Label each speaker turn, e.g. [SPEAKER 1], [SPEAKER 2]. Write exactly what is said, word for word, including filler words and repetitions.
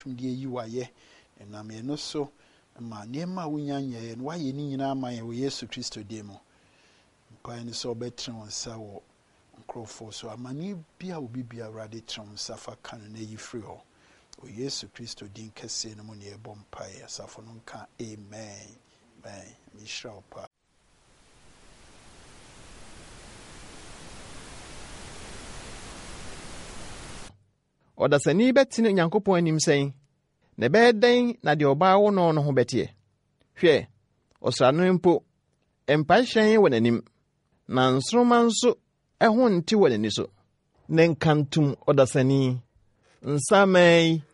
[SPEAKER 1] tumde yi waye na me no so ma niema wunyanye no waye ni nyina ma ye Yesu Kristo demo mpa ni so betre wonsa wo nkrofo so amani bia obi bia Awurade tram safa kan na yi free ho o Yesu Kristo din kese no mo ne ebo mpa ya safo no nka amen amen mi shira pa
[SPEAKER 2] Odasani betine Nyankopon anim sen ne beden na de oba wo no no ho betie hwe osrano mpo empa hyen wo nanim na nsroma nso ehwo nti wo nani so ne nkantum odasani nsamai